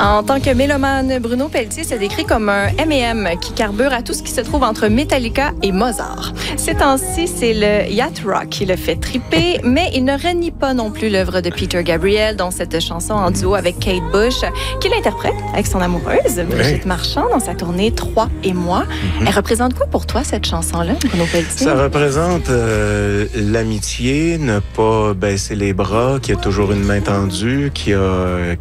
En tant que mélomane, Bruno Pelletier se décrit comme un M&M qui carbure à tout ce qui se trouve entre Metallica et Mozart. Ces temps-ci, c'est le yacht rock qui le fait triper, mais il ne renie pas non plus l'œuvre de Peter Gabriel, dont cette chanson en duo avec Kate Bush, qu'il interprète avec son amoureuse, Brigitte Marchand, dans sa tournée 3 et moi. Elle représente quoi pour toi, cette chanson-là, Bruno Pelletier? Ça représente l'amitié, ne pas baisser les bras, qui a toujours une main tendue, qui a